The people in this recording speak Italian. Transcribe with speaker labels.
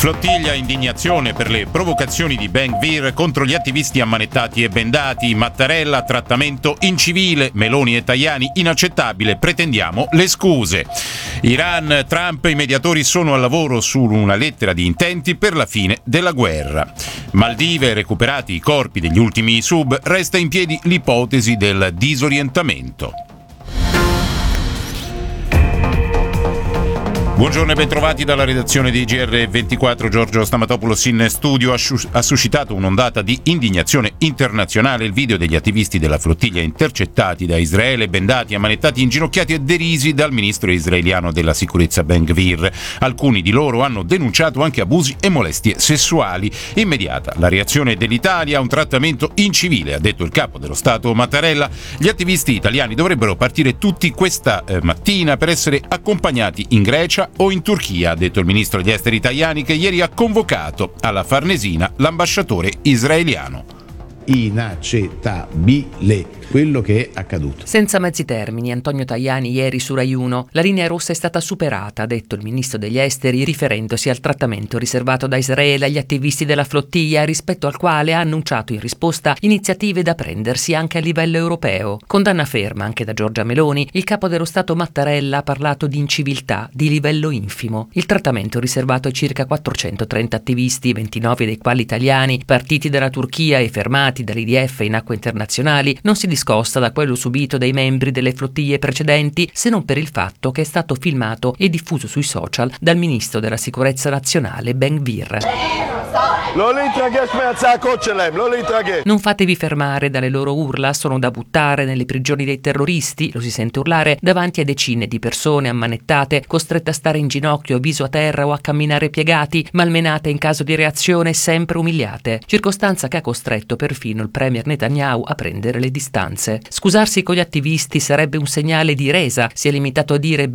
Speaker 1: Flottiglia, indignazione per le provocazioni di Ben Gvir contro gli attivisti ammanettati e bendati. Mattarella, trattamento incivile. Meloni e Tajani, inaccettabile. Pretendiamo le scuse. Iran, Trump, i mediatori sono al lavoro su una lettera di intenti per la fine della guerra. Maldive, recuperati i corpi degli ultimi sub, resta in piedi l'ipotesi del disorientamento. Buongiorno e bentrovati dalla redazione di GR24. Giorgio Stamatopoulos in studio. Ha suscitato un'ondata di indignazione internazionale il video degli attivisti della flottiglia intercettati da Israele, bendati, ammanettati, inginocchiati e derisi dal ministro israeliano della sicurezza Ben Gvir. Alcuni di loro hanno denunciato anche abusi e molestie sessuali. Immediata la reazione dell'Italia, un trattamento incivile, ha detto il capo dello Stato Mattarella. Gli attivisti italiani dovrebbero partire tutti questa mattina per essere accompagnati in Grecia o in Turchia, ha detto il ministro degli esteri Tajani, che ieri ha convocato alla Farnesina l'ambasciatore israeliano.
Speaker 2: Inaccettabile quello che è accaduto.
Speaker 3: Senza mezzi termini, Antonio Tajani ieri su Rai 1. La linea rossa è stata superata, ha detto il ministro degli esteri, riferendosi al trattamento riservato da Israele agli attivisti della flottiglia, rispetto al quale ha annunciato in risposta iniziative da prendersi anche a livello europeo. Condanna ferma anche da Giorgia Meloni. Il capo dello Stato Mattarella ha parlato di inciviltà di livello infimo. Il trattamento riservato ai circa 430 attivisti, 29 dei quali italiani, partiti dalla Turchia e fermati dall'IDF in acque internazionali, non si discosta da quello subito dai membri delle flottiglie precedenti, se non per il fatto che è stato filmato e diffuso sui social dal ministro della sicurezza nazionale Ben Gvir. Non fatevi fermare dalle loro urla, sono da buttare nelle prigioni dei terroristi, lo si sente urlare davanti a decine di persone ammanettate, costrette a stare in ginocchio, viso a terra o a camminare piegati, malmenate in caso di reazione, sempre umiliate. Circostanza che ha costretto perfino il premier Netanyahu a prendere le distanze. Scusarsi con gli attivisti sarebbe un segnale di resa, si è limitato a dire